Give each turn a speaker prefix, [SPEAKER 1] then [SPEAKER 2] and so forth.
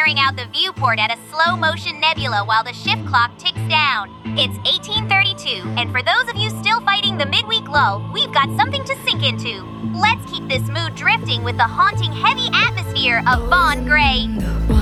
[SPEAKER 1] staring out the viewport at a slow-motion nebula while the shift clock ticks down. It's 1832, and for those of you still fighting the midweek lull, we've got something to sink into. Let's keep this mood drifting with the haunting, heavy atmosphere of Vaughn Gray.